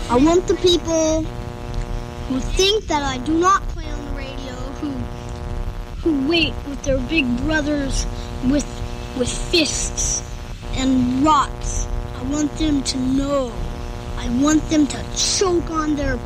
I want the people who think that I do not play on the radio, who wait with their big brothers with fists and rocks. I want them to know. I want them to choke on their